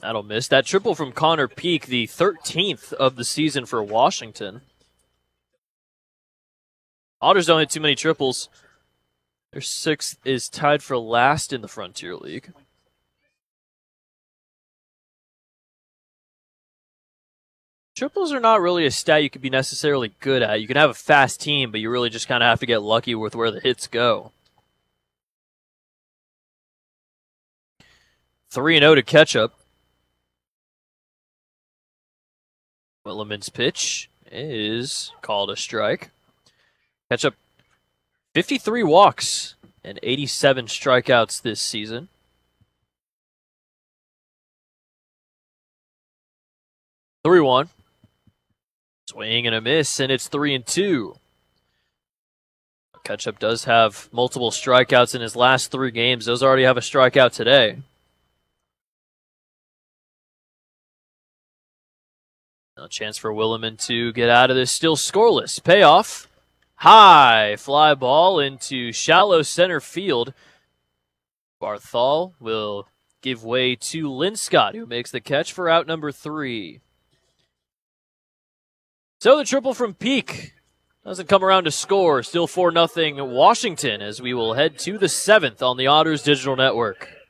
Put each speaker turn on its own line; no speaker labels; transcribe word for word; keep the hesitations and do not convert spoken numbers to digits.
That'll miss. That triple from Connor Peak, the thirteenth of the season for Washington. Otters don't hit too many triples. Their sixth is tied for last in the Frontier League. Triples are not really a stat you could be necessarily good at. You can have a fast team, but you really just kind of have to get lucky with where the hits go. three and oh to Ketchup. Williman's pitch is called a strike. Ketchup, fifty-three walks and eighty-seven strikeouts this season. three one. Swing and a miss, and it's three and two. Ketchup does have multiple strikeouts in his last three games. Does already have a strikeout today. A chance for Williman to get out of this. Still scoreless. Payoff. High fly ball into shallow center field. Barthol will give way to Linscott, who makes the catch for out number three. So the triple from Peak doesn't come around to score. Still four nothing Washington as we will head to the seventh on the Otters Digital Network.